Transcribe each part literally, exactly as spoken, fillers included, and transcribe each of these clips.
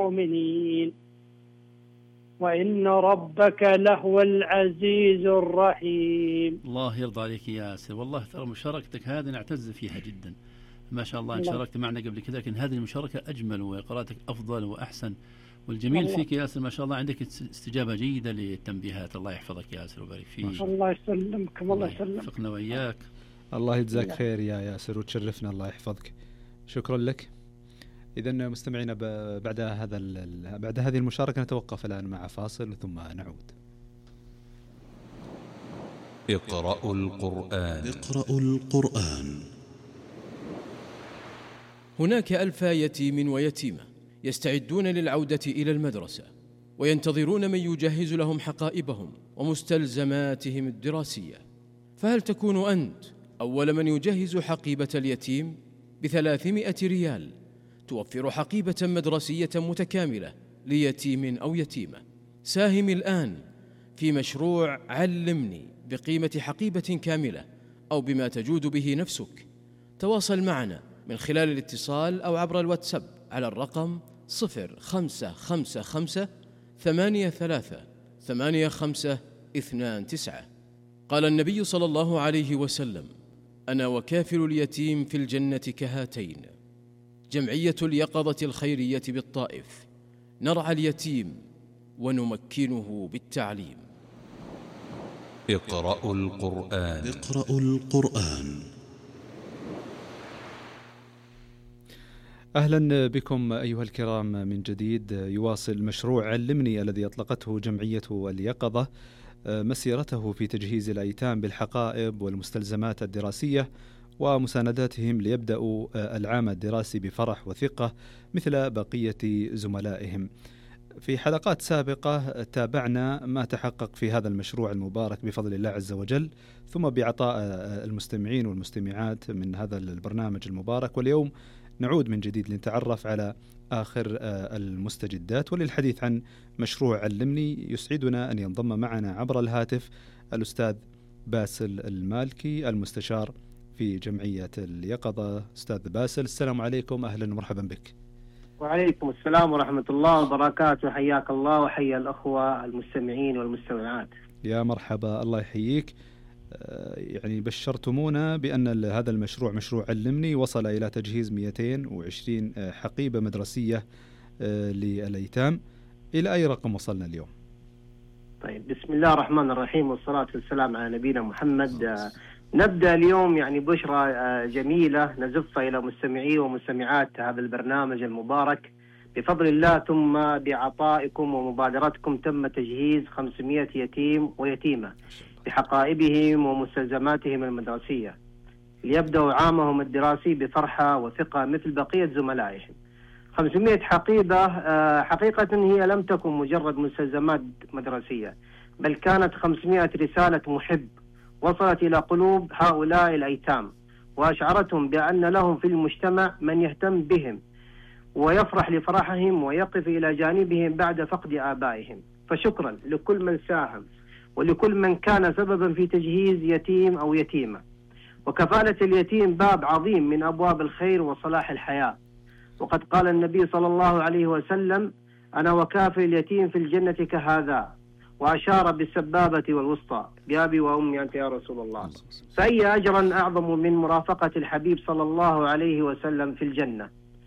المؤمنين وإن ربك لهو العزيز الرحيم. الله يرضى عليك يا ياسر، والله ترى مشاركتك هذه نعتز فيها جدا، ما شاء الله. إن شاركت معنا قبل كذا، لكن هذه المشاركة أجمل وقراءتك أفضل وأحسن. والجميل الله فيك يا ياسر ما شاء الله عندك استجابة جيدة للتنبيهات. الله يحفظك يا ياسر وبارك فيك. الله يسلمكم. الله يسلمك. وفقنا وإياك. الله يجزاك خير يا ياسر وتشرفنا. الله يحفظك. شكرا لك. إذن مستمعينا بعد هذا بعد هذه المشاركة نتوقف الآن مع فاصل ثم نعود. اقرأوا القرآن. اقرأوا القرآن. هناك ألف يتيم ويتيمة يستعدون للعودة إلى المدرسة، وينتظرون من يجهز لهم حقائبهم ومستلزماتهم الدراسية. فهل تكون أنت أول من يجهز حقيبة اليتيم؟ بثلاثمائة ريال توفر حقيبة مدرسية متكاملة ليتيم أو يتيمة. ساهم الآن في مشروع علمني بقيمة حقيبة كاملة أو بما تجود به نفسك. تواصل معنا من خلال الاتصال أو عبر الواتساب على الرقم صفر خمسة خمسة خمسة ثمانية ثلاثة ثمانية خمسة اثنان تسعة. قال النبي صلى الله عليه وسلم: أنا وكافل اليتيم في الجنة كهاتين. جمعية اليقظة الخيرية بالطائف، نرعى اليتيم ونمكنه بالتعليم. اقرأوا القرآن. اقرأوا القرآن. أهلا بكم أيها الكرام من جديد. يواصل مشروع علمني الذي أطلقته جمعية اليقظة مسيرته في تجهيز الأيتام بالحقائب والمستلزمات الدراسية ومسانداتهم ليبدأوا العام الدراسي بفرح وثقة مثل بقية زملائهم. في حلقات سابقة تابعنا ما تحقق في هذا المشروع المبارك بفضل الله عز وجل، ثم بعطاء المستمعين والمستمعات من هذا البرنامج المبارك. واليوم نعود من جديد لنتعرف على آخر المستجدات وللحديث عن مشروع علمني. يسعدنا أن ينضم معنا عبر الهاتف الأستاذ باسل المالكي المستشار في جمعية اليقظة. أستاذ باسل، السلام عليكم، أهلا ومرحبا بك. وعليكم السلام ورحمة الله وبركاته. حياك الله وحيا الأخوة المستمعين والمستمعات. يا مرحبا، الله يحييك. يعني بشرتمونا بأن هذا المشروع مشروع علمني وصل إلى تجهيز مئتين وعشرين حقيبة مدرسية للأيتام. إلى أي رقم وصلنا اليوم؟ طيب، بسم الله الرحمن الرحيم والصلاة والسلام على نبينا محمد. نبدأ اليوم يعني بشرى جميلة نزفها إلى مستمعي ومستمعات هذا البرنامج المبارك. بفضل الله ثم بعطائكم ومبادرتكم تم تجهيز خمسمائة يتيم ويتيمة بحقائبهم ومستلزماتهم المدرسية ليبدأوا عامهم الدراسي بفرحة وثقة مثل بقية زملائهم. خمسمائة حقيبة حقيقة هي لم تكن مجرد مستلزمات مدرسية، بل كانت خمسمائة رسالة محب وصلت إلى قلوب هؤلاء الأيتام وأشعرتهم بأن لهم في المجتمع من يهتم بهم ويفرح لفرحهم ويقف إلى جانبهم بعد فقد آبائهم. فشكرا لكل من ساهم ولكل من كان سببا في تجهيز يتيم أو يتيمة. وكفالة اليتيم باب عظيم من أبواب الخير وصلاح الحياة، وقد قال النبي صلى الله عليه وسلم: أنا وكافل اليتيم في الجنة كهذا، وأشار بالسبابة والوسطى بأبي وأمي أنت يا رسول الله. فأي أجرا أعظم من مرافقة الحبيب صلى الله عليه وسلم في الجنة.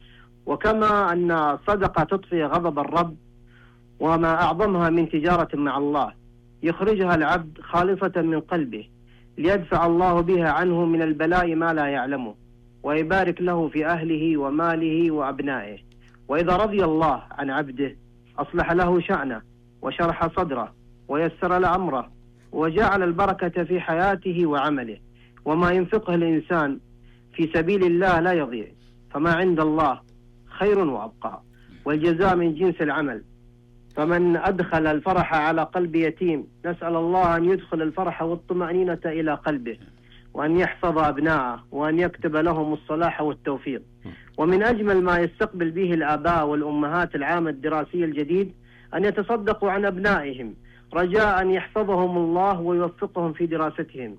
وكما أن الصدقة تطفئ غضب الرب، وما أعظمها من تجارة مع الله يخرجها العبد خالصة من قلبه ليدفع الله بها عنه من البلاء ما لا يعلمه ويبارك له في أهله وماله وأبنائه. وإذا رضي الله عن عبده أصلح له شأنه وشرح صدره ويسر له أمره وجعل البركة في حياته وعمله. وما ينفقه الإنسان في سبيل الله لا يضيع، فما عند الله خير وأبقى، والجزاء من جنس العمل. فمن أدخل الفرح على قلب يتيم نسأل الله أن يدخل الفرح والطمأنينة إلى قلبه، وأن يحفظ أبناءه، وأن يكتب لهم الصلاح والتوفيق. ومن أجمل ما يستقبل به الآباء والأمهات العام الدراسي الجديد أن يتصدقوا عن أبنائهم رجاء أن يحفظهم الله ويوفقهم في دراستهم.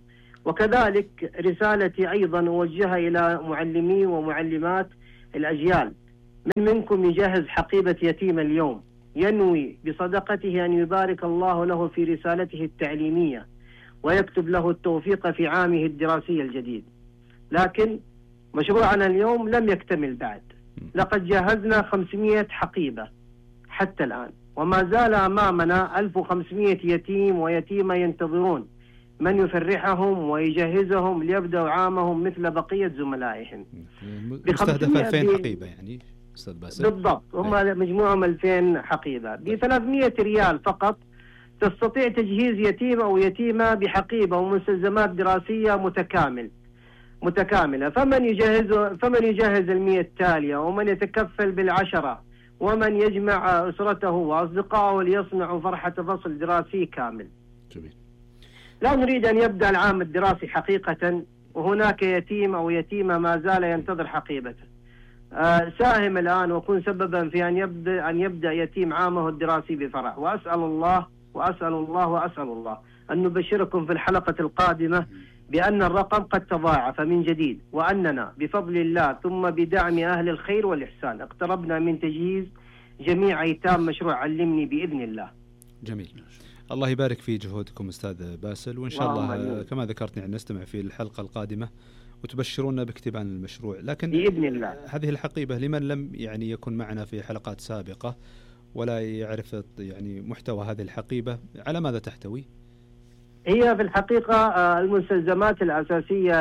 وكذلك رسالتي أيضا أوجهها إلى معلمي ومعلمات الأجيال من منكم يجهز حقيبة يتيم اليوم ينوي بصدقته أن يبارك الله له في رسالته التعليمية ويكتب له التوفيق في عامه الدراسي الجديد. لكن مشروعنا اليوم لم يكتمل بعد، لقد جهزنا خمسمائة حقيبة حتى الآن، وما زال أمامنا ألف وخمسمائة يتيم ويتيمة ينتظرون من يفرحهم ويجهزهم ليبدأوا عامهم مثل بقية زملائهم. مستهدف ألفين حقيبة يعني أستاذ باسل؟ بالضبط، هم مجموعهم ألفين حقيبة ب ثلاثمائة ريال فقط. تستطيع تجهيز يتيم أو يتيمة بحقيبة ومستلزمات دراسية متكامل متكاملة. فمن يجهز فمن يجهز المئة التالية، ومن يتكفل بالعشرة، ومن يجمع أسرته وأصدقائه ليصنعوا فرحة فصل دراسي كامل. جميل. لا نريد أن يبدأ العام الدراسي حقيقة وهناك يتيم أو يتيمة ما زال ينتظر حقيبته. آه ساهم الآن وكن سببا في أن يبدأ أن يبدأ يتيم عامه الدراسي بفرح. وأسأل الله وأسأل الله وأسأل الله أن نبشركم في الحلقة القادمة بأن الرقم قد تضاعف من جديد، وأننا بفضل الله ثم بدعم أهل الخير والإحسان اقتربنا من تجهيز جميع أيتام مشروع علمني بإذن الله. جميل. الله يبارك في جهودكم أستاذ باسل، وإن شاء الله, الله كما ذكرت يعني نستمع في الحلقة القادمة وتبشرونا باكتمال المشروع. لكن بإذن الله هذه الحقيبة لمن لم يعني يكن معنا في حلقات سابقة ولا يعرف يعني محتوى هذه الحقيبة، على ماذا تحتوي؟ هي في الحقيقة المستلزمات الأساسية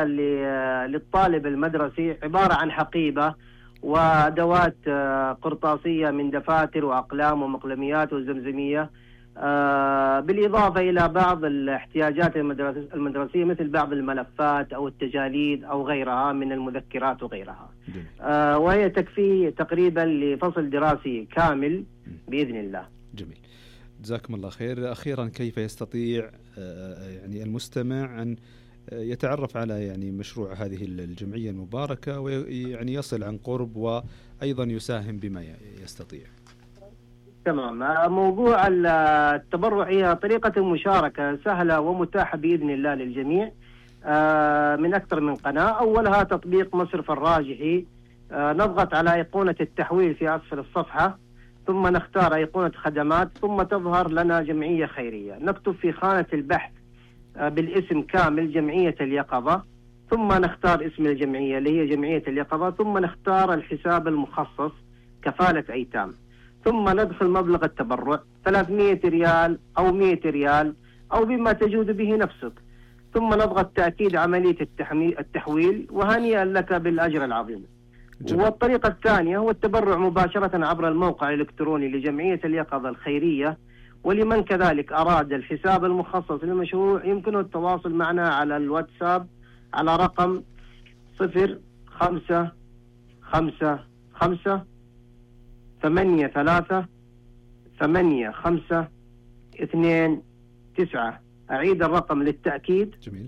للطالب المدرسي عبارة عن حقيبة وأدوات قرطاسية من دفاتر وأقلام ومقلميات وزمزمية، بالإضافة إلى بعض الاحتياجات المدرسية مثل بعض الملفات أو التجاليد أو غيرها من المذكرات وغيرها. وهي تكفي تقريبا لفصل دراسي كامل بإذن الله. جميل، جزاكم الله خير. أخيرا، كيف يستطيع يعني المستمع أن يتعرف على يعني مشروع هذه الجمعية المباركة ويعني يصل عن قرب وأيضا يساهم بما يستطيع؟ تمام. موضوع التبرع هي طريقة المشاركة سهلة ومتاحة بإذن الله للجميع من أكثر من قناة. أولها تطبيق مصرف الراجحي، نضغط على أيقونة التحويل في أسفل الصفحة، ثم نختار أيقونة خدمات، ثم تظهر لنا جمعية خيرية. نكتب في خانة البحث بالاسم كامل جمعية اليقظة، ثم نختار اسم الجمعية اللي هي جمعية اليقظة، ثم نختار الحساب المخصص كفالة أيتام، ثم ندخل مبلغ التبرع ثلاثمائة ريال أو مئة ريال أو بما تجود به نفسك، ثم نضغط تأكيد عملية التحويل، وهنيئا لك بالأجر العظيم. جميل. والطريقة الثانية هو التبرع مباشرة عبر الموقع الإلكتروني لجمعية اليقظة الخيرية. ولمن كذلك أراد الحساب المخصص للمشروع يمكنه التواصل معنا على الواتساب على رقم صفر خمسة خمسة خمسة ثمانية ثلاثة ثمانية خمسة اثنين تسعة. أعيد الرقم للتأكيد. جميل.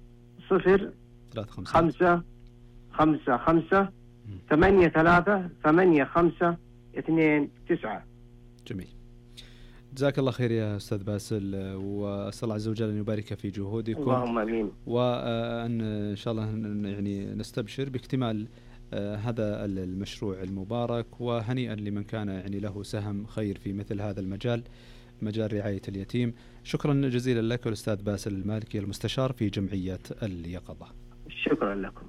صفر خمسة خمسة خمسة ثمانية ثلاثة ثمانية خمسة اثنين تسعة. جميل، جزاك الله خير يا أستاذ باسل، وأسأل الله عز وجل أن يبارك في جهودكم. اللهم آمين. وأن إن شاء الله يعني نستبشر باكتمال هذا المشروع المبارك، وهنيئا لمن كان يعني له سهم خير في مثل هذا المجال، مجال رعاية اليتيم. شكرا جزيلا لك الأستاذ باسل المالكي المستشار في جمعية اليقظة. شكرا لكم.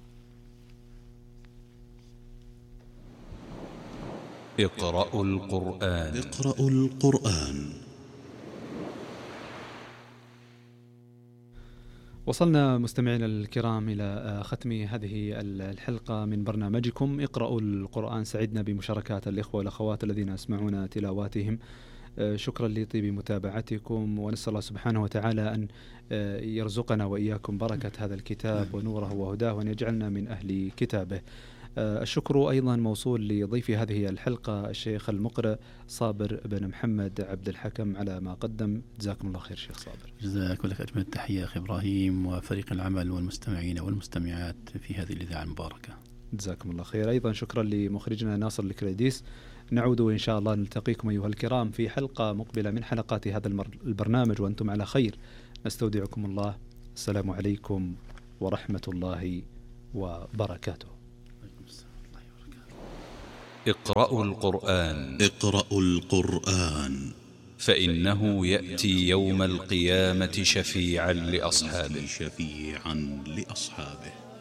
اقرأوا القرآن. اقرأوا القرآن. وصلنا مستمعينا الكرام إلى ختم هذه الحلقة من برنامجكم اقرأوا القرآن. سعدنا بمشاركات الإخوة والأخوات الذين يسمعون تلاواتهم. شكرا لطيب متابعتكم، ونسأل الله سبحانه وتعالى أن يرزقنا وإياكم بركة هذا الكتاب ونوره وهداه، وأن يجعلنا من أهل كتابه. الشكر أيضا موصول لضيف هذه الحلقة الشيخ المقرئ صابر بن محمد عبد الحكم على ما قدم. جزاكم الله خير شيخ صابر. جزاك لك أجمل التحية أخي إبراهيم وفريق العمل والمستمعين والمستمعات في هذه الإذاعة المباركة. جزاكم الله خير. أيضا شكرا لمخرجنا ناصر الكريديس. نعود إن شاء الله نلتقيكم أيها الكرام في حلقة مقبلة من حلقات هذا البرنامج وأنتم على خير. نستودعكم الله. السلام عليكم ورحمة الله وبركاته. اقرأوا القرآن اقرأوا القرآن فإنه يأتي يوم القيامة شفيعا لأصحابه شفيعا لأصحابه